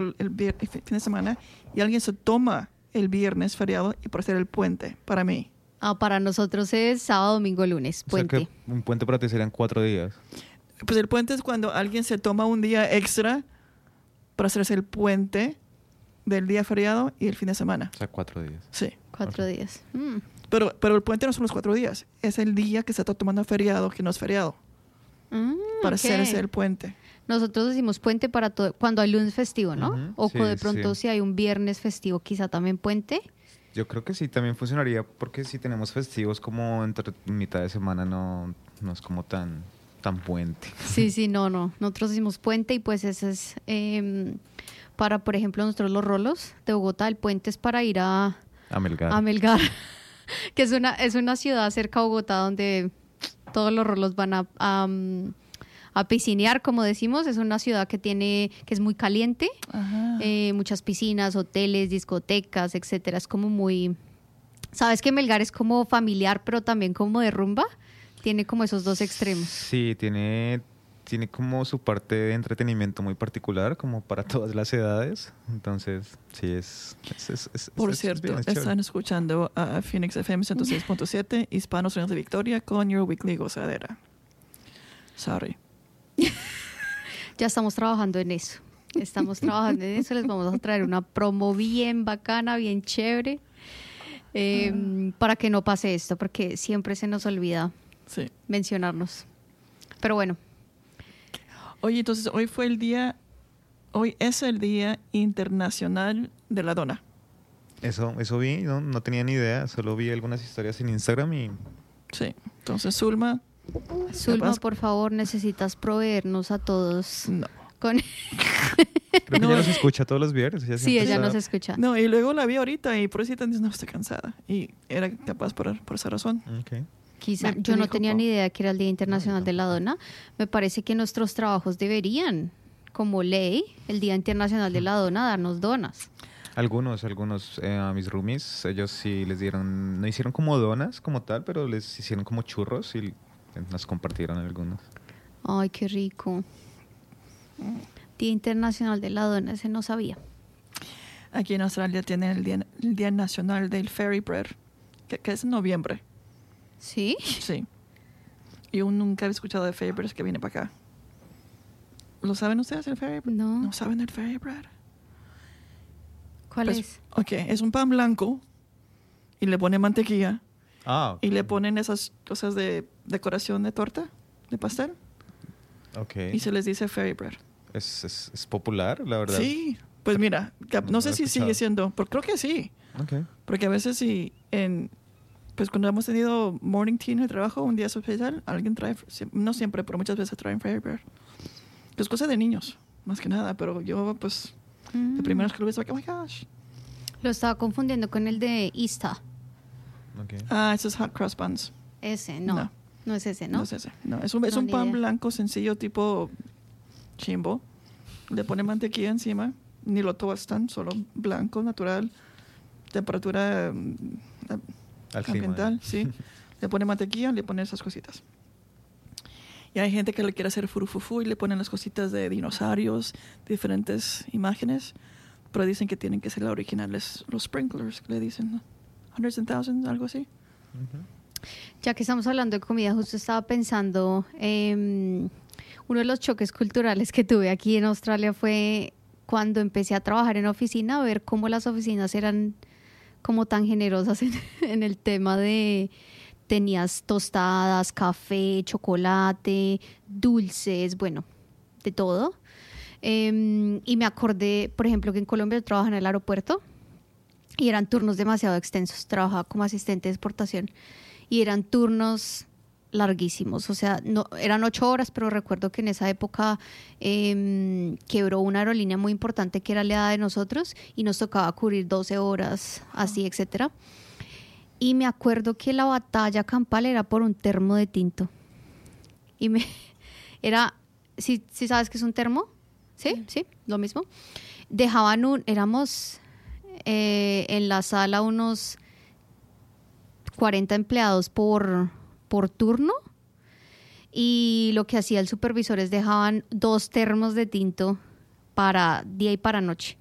el fin de semana y alguien se toma el viernes feriado y por hacer el puente para mí. Para nosotros es sábado, domingo, lunes, puente. O sea que un puente para ti serían 4 días. Pues el puente es cuando alguien se toma un día extra para hacerse el puente del día feriado y el fin de semana. O sea, 4 días. Sí. 4 días. Pero el puente no son los 4 días. Es el día que se está tomando feriado, que no es feriado. Para hacerse el puente. Nosotros decimos puente para todo, cuando hay lunes festivo, ¿no? Uh-huh. O Sí, de pronto sí. si hay un viernes festivo, quizá también puente. Yo creo que sí, también funcionaría porque si tenemos festivos como entre mitad de semana no es como tan puente. Sí, no. Nosotros decimos puente y pues ese es para, por ejemplo, nosotros los rolos de Bogotá, el puente es para ir a Melgar, que es una ciudad cerca de Bogotá donde todos los rolos van a piscinear, como decimos. Es una ciudad que es muy caliente, muchas piscinas, hoteles, discotecas, etcétera. Es como muy... ¿Sabes que Melgar es como familiar, pero también como de rumba? Tiene como esos dos extremos. Sí, tiene como su parte de entretenimiento muy particular, como para todas las edades. Entonces, sí, es Por cierto, bien, es chévere. están escuchando a Phoenix FM 106.7, Hispanos Unidos de Victoria, con Your Weekly Gozadera. Sorry. Ya estamos trabajando en eso. Les vamos a traer una promo bien bacana, bien chévere, para que no pase esto, porque siempre se nos olvida mencionarnos. Pero bueno. Oye, entonces hoy es el Día Internacional de la Dona. Eso vi, no tenía ni idea, solo vi algunas historias en Instagram y... Sí, entonces Zulma, por favor, necesitas proveernos a todos. No. Creo que ella nos escucha todos los viernes. Sí, ella nos escucha. No, y luego la vi ahorita y por eso no estoy cansada. Y era capaz por esa razón. Okay. Quizá yo no tenía ni idea que era el Día Internacional de la Dona. Me parece que nuestros trabajos deberían, como ley, el Día Internacional de la Dona, darnos donas. Algunos a mis roomies, ellos sí les dieron, no hicieron como donas como tal, pero les hicieron como churros y nos compartieron algunos. Ay, qué rico. Día Internacional de la Dona, ese no sabía. Aquí en Australia tienen el Día Nacional del Fairy Bread, que es en noviembre. ¿Sí? Sí. Yo nunca he escuchado de Fairy Bread que viene para acá. ¿Lo saben ustedes el Fairy Bread? No. ¿No saben el Fairy Bread? ¿Cuál es? Ok, es un pan blanco y le ponen mantequilla y le ponen esas cosas de decoración de torta, de pastel. Okay. Y se les dice Fairy Bread. ¿Es popular, la verdad? Sí, pues mira, no sé si sigue siendo, pero creo que sí. Okay. Porque a veces pues cuando hemos tenido morning tea en el trabajo, un día especial, alguien trae, no siempre, pero muchas veces traen Fairy Bread. Es cosa de niños, más que nada, pero yo pues de primeras que lo ves, like, oh my gosh. Lo estaba confundiendo con el de Ista. Okay. Ese es Hot Cross Buns. Ese, no es ese, ¿no? No es ese, no. Es un pan idea. blanco sencillo tipo chimbo. Le ponen mantequilla encima, ni lo tostan, solo blanco, natural, temperatura ambiental, sí. Le ponen mantequilla, le ponen esas cositas. Y hay gente que le quiere hacer furufufu y le ponen las cositas de dinosaurios, diferentes imágenes, pero dicen que tienen que ser las originales, los sprinklers, que le dicen, ¿no? Hundreds and thousands, algo así. Uh-huh. Ya que estamos hablando de comida, justo estaba pensando, uno de los choques culturales que tuve aquí en Australia fue cuando empecé a trabajar en oficina, a ver cómo las oficinas eran como tan generosas en el tema de... Tenías tostadas, café, chocolate, dulces, bueno, de todo. Y me acordé, por ejemplo, que en Colombia yo trabajaba en el aeropuerto y eran turnos demasiado extensos. Trabajaba como asistente de exportación y eran turnos larguísimos. O sea, no, eran 8 horas, pero recuerdo que en esa época quebró una aerolínea muy importante que era aliada de nosotros y nos tocaba cubrir 12 horas, así, etcétera. Y me acuerdo que la batalla campal era por un termo de tinto. Y ¿sí sabes qué es un termo? Sí, lo mismo. Éramos en la sala unos 40 empleados por turno. Y lo que hacía el supervisor es dejaban 2 termos de tinto para día y para noche.